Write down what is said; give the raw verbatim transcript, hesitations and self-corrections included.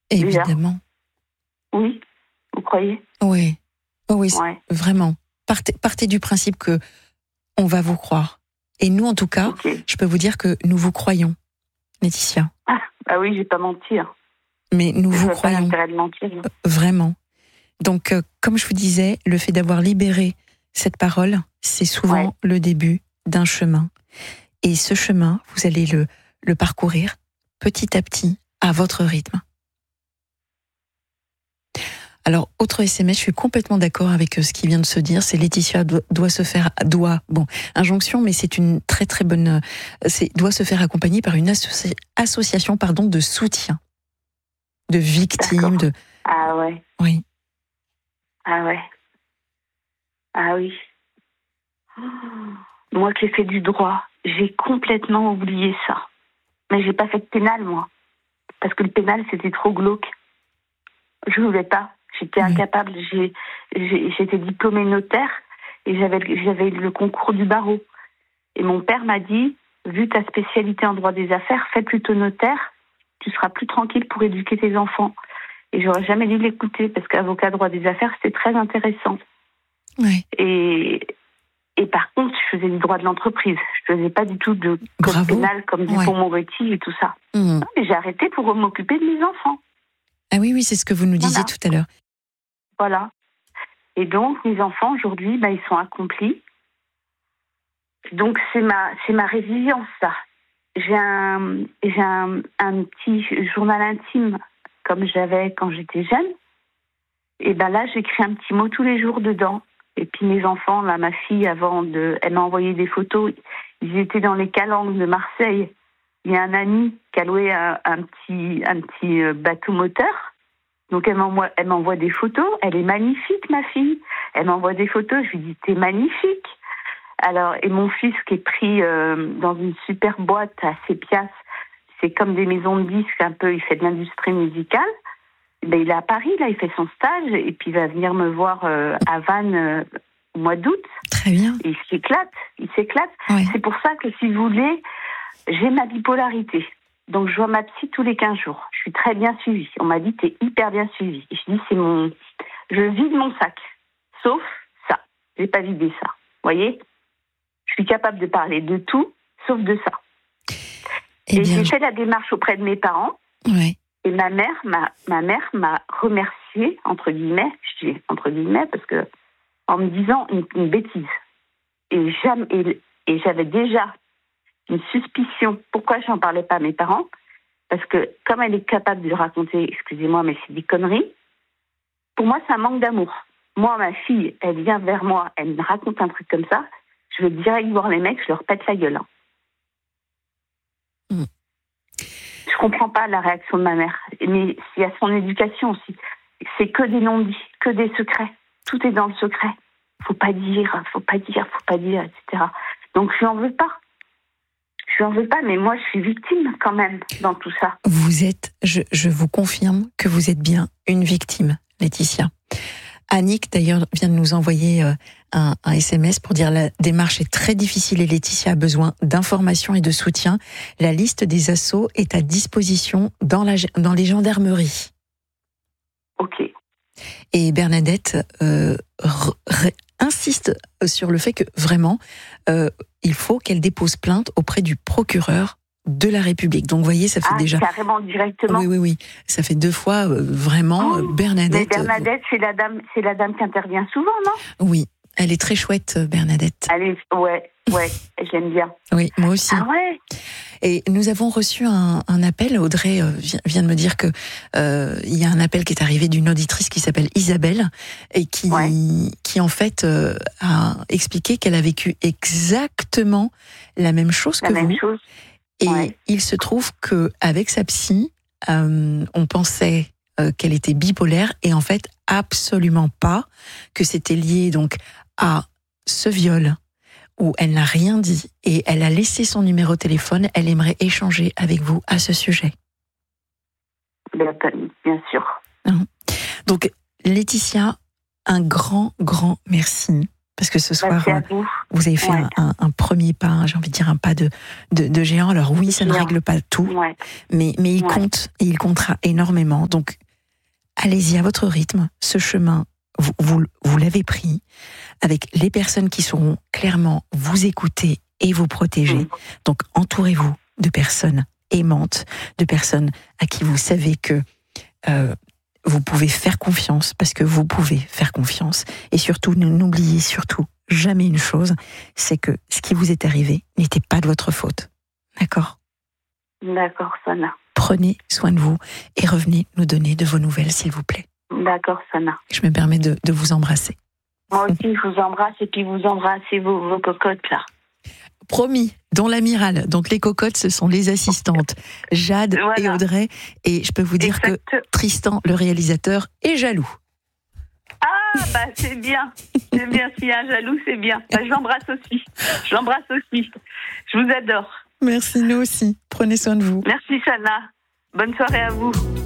Évidemment. Déjà. Oui, vous croyez ? Oui, oh oui, ouais. Vraiment. Partez, partez du principe que on va vous croire. Et nous, en tout cas, okay. je peux vous dire que nous vous croyons, Laetitia. Ah, bah oui, je vais pas mentir. Mais nous je vous croyons. Pas l'intérêt de mentir. Euh, vraiment. Donc, euh, comme je vous disais, le fait d'avoir libéré cette parole, c'est souvent ouais. le début d'un chemin. Et ce chemin, vous allez le, le parcourir petit à petit, à votre rythme. Alors, autre S M S, je suis complètement d'accord avec ce qui vient de se dire, c'est Laetitia doit, doit se faire, doit, bon, injonction, mais c'est une très très bonne, c'est, doit se faire accompagner par une associ, association, pardon, de soutien, de victimes, de... Ah ouais. Oui. Ah ouais. Ah oui. Oh, moi qui ai fait du droit, j'ai complètement oublié ça. Mais j'ai pas fait de pénal, moi. Parce que le pénal, c'était trop glauque. Je voulais pas. J'étais mmh. incapable. J'ai, j'ai, j'étais diplômée notaire et j'avais, j'avais eu le concours du barreau. Et mon père m'a dit, vu ta spécialité en droit des affaires, fais plutôt notaire, tu seras plus tranquille pour éduquer tes enfants. Et j'aurais jamais dû l'écouter parce qu'avocat droit des affaires, c'était très intéressant. Ouais. Et, et par contre, je faisais du droit de l'entreprise. Je faisais pas du tout de code pénal comme du Dupond-Moretti et tout ça. Mmh. Et j'ai arrêté pour m'occuper de mes enfants. Ah oui, oui, c'est ce que vous nous disiez voilà. tout à l'heure. Voilà. Et donc, mes enfants, aujourd'hui, bah, ils sont accomplis. Donc, c'est ma, c'est ma résilience, ça. J'ai un, j'ai un, un petit journal intime, comme j'avais quand j'étais jeune. Et ben là, j'écris un petit mot tous les jours dedans. Et puis, mes enfants, là, ma fille, avant de... Elle m'a envoyé des photos. Ils étaient dans les calanques de Marseille. Il y a un ami qui a loué un, un petit, un petit bateau moteur. Donc, elle m'envoie, elle m'envoie des photos. Elle est magnifique, ma fille. Elle m'envoie des photos. Je lui dis, t'es magnifique. Alors, et mon fils qui est pris euh, dans une super boîte à ses piastres, c'est comme des maisons de disques un peu, il fait de l'industrie musicale. Ben, il est à Paris, là, il fait son stage, et puis il va venir me voir euh, à Vannes euh, au mois d'août. Très bien. Et il s'éclate, il s'éclate. Oui. C'est pour ça que, si vous voulez, j'ai ma bipolarité. Donc, je vois ma psy tous les quinze jours. Je suis très bien suivie. On m'a dit, t'es hyper bien suivie. Et je dis, c'est mon... Je vide mon sac. Sauf ça. J'ai pas vidé ça. Vous voyez ? Je suis capable de parler de tout, sauf de ça. Eh et bien, j'ai je... fait la démarche auprès de mes parents. Oui. Et ma mère m'a, ma mère m'a remerciée, entre guillemets, je dis entre guillemets, parce que, en me disant une, une bêtise. Et, jamais, et, et j'avais déjà une suspicion. Pourquoi je n'en parlais pas à mes parents ? Parce que, comme elle est capable de raconter, excusez-moi, mais c'est des conneries, pour moi, c'est un manque d'amour. Moi, ma fille, elle vient vers moi, elle me raconte un truc comme ça, je vais direct voir les mecs, je leur pète la gueule. Hein. Mm. Je comprends pas la réaction de ma mère, mais il y a son éducation aussi. C'est que des non-dits, que des secrets. Tout est dans le secret. Faut pas dire, faut pas dire, faut pas dire, et cetera. Donc je n'en veux pas. Je n'en veux pas, mais moi je suis victime quand même dans tout ça. Vous êtes, je, je vous confirme que vous êtes bien une victime, Laetitia. Annick, d'ailleurs, vient de nous envoyer euh, un, un S M S pour dire la démarche est très difficile et Laetitia a besoin d'informations et de soutien. La liste des assos est à disposition dans, la, dans les gendarmeries. Ok. Et Bernadette euh, r, r, insiste sur le fait que vraiment, euh, il faut qu'elle dépose plainte auprès du procureur de la République. Donc, vous voyez, ça fait ah, déjà... carrément, directement. Oui, oui, oui. Ça fait deux fois, euh, vraiment, oh, Bernadette... Mais Bernadette, c'est la dame, c'est la dame qui intervient souvent, non ? Oui, elle est très chouette, Bernadette. Elle est... Ouais, ouais, j'aime bien. Oui, moi aussi. Ah ouais ? Et nous avons reçu un, un appel. Audrey euh, vient, vient de me dire que euh, il y a un appel qui est arrivé d'une auditrice qui s'appelle Isabelle et qui, ouais. qui en fait euh, a expliqué qu'elle a vécu exactement la même chose la que même vous. Chose. Et ouais. il se trouve que avec sa psy, euh, on pensait euh, qu'elle était bipolaire et en fait absolument pas, que c'était lié donc à ce viol où elle n'a rien dit et elle a laissé son numéro de téléphone. Elle aimerait échanger avec vous à ce sujet. Bien, bien sûr. Donc Laetitia, un grand grand merci parce que ce soir, Merci à vous. vous avez fait Ouais. un, un, un premier pas, j'ai envie de dire un pas de, de, de géant. Alors oui, ça ne Géant. règle pas tout, Ouais. mais, mais il Ouais. compte, et il comptera énormément. Donc, allez-y à votre rythme. Ce chemin, vous, vous, vous l'avez pris avec les personnes qui sauront clairement vous écouter et vous protéger. Mmh. Donc, entourez-vous de personnes aimantes, de personnes à qui vous savez que euh, vous pouvez faire confiance, parce que vous pouvez faire confiance. Et surtout, ne- n'oubliez surtout jamais une chose, c'est que ce qui vous est arrivé n'était pas de votre faute. D'accord ? D'accord, Sana. Prenez soin de vous et revenez nous donner de vos nouvelles, s'il vous plaît. D'accord, Sana. Je me permets de, de vous embrasser. Moi aussi, je vous embrasse et puis vous embrassez vos, vos cocottes, là. Promis, dont l'amiral. Donc les cocottes, ce sont les assistantes, Jade Voilà. et Audrey. Et je peux vous dire Exact. que Tristan, le réalisateur, est jaloux. Ah, bah, c'est bien. C'est bien. S'il y a un jaloux, c'est bien. Bah, je l'embrasse aussi. Je l'embrasse aussi. Je vous adore. Merci, nous aussi. Prenez soin de vous. Merci, Sana. Bonne soirée à vous.